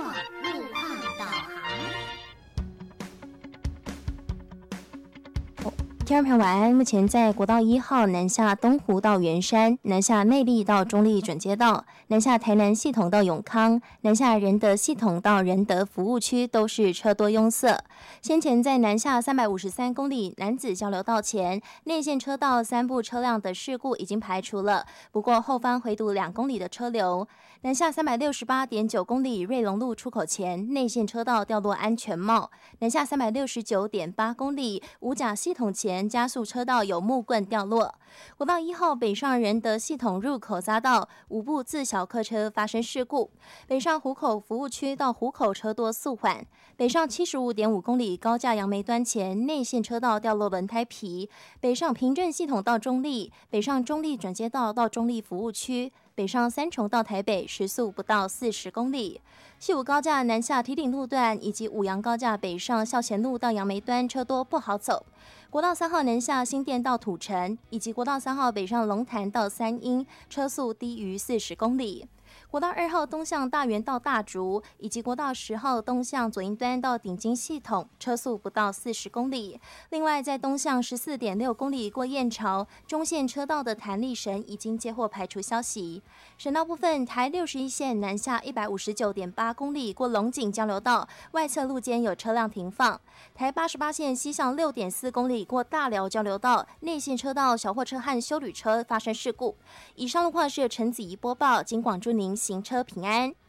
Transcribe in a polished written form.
导航。 听众朋友晚安，目前在国道1号南下东湖到圆山，南下内坜到中坜准街道，南下台南系统到永康，南下仁德系统到仁德服务区都是车多拥塞。先前在南下353公里楠梓交流道前，内线车道3部车辆的事故已经排除了，不过后方回堵2公里的车流。南下368.9公里瑞隆路出口前，内线车道掉落安全帽。南下369.8公里五甲系统前，加速车道有木棍掉落。国道1号北上仁德系统入口匝道5部自小客车发生事故，北上湖口服务区到湖口车多速缓，北上75.5公里高架杨梅端前内线车道掉落轮胎皮，北上平镇系统到中坜，北上中坜转接道到中坜服务区，北上三重到台北时速不到40公里。西武高架南下堤顶路段以及五杨高架北上孝贤路到杨梅端车多不好走。国道3号南下新店到土城，以及国道3号北上龙潭到三鹰，车速低于40公里。国道2号东向大园到大竹，以及国道10号东向左营端到顶金系统，车速不到40公里。另外，在东向14.6公里过燕巢中线车道的弹力绳已经接获排除消息。省道部分，台61线南下159.8公里过龙井交流道外侧路肩有车辆停放。台88线西向6.4公里过大寮交流道内线车道小货车和休旅车发生事故。以上路况是陈子怡播报，警广祝您行车平安。